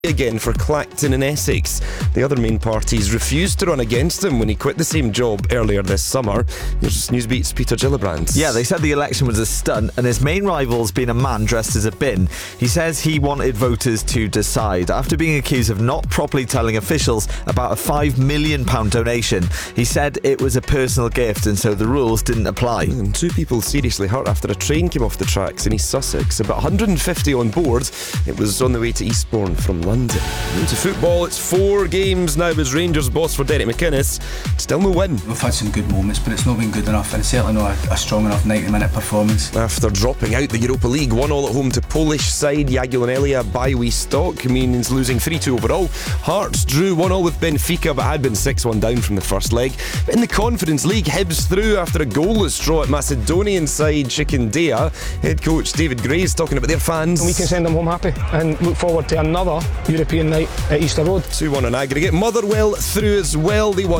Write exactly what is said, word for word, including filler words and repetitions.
again for Clacton and Essex. The other main parties refused to run against him when he quit the same job earlier this summer. Here's Newsbeat's Peter Gillibrand. Yeah, they said the election was a stunt and his main rival's been a man dressed as a bin. He says he wanted voters to decide after being accused of not properly telling officials about a five million pounds donation. He said it was a personal gift and so the rules didn't apply. And two people seriously hurt after a train came off the tracks in East Sussex. About one hundred fifty on board. It was on the way to Eastbourne from London. Into football, it's four games now as Rangers boss for Derek McInnes. Still no win. We've had some good moments, but it's not been good enough, and it's certainly not a, a strong enough ninety minute performance. After dropping out the Europa League, one all at home to Polish side Jagiellonia Białystok means losing three two overall. Hearts drew one all with Benfica, but had been six one down from the first leg. But in the Conference League, Hibs through after a goalless draw at Macedonian side Chikindia. Head coach David Gray's talking about their fans. We can send them home happy and look forward to another European night at Easter Road. two one on aggregate. Motherwell through as well. They won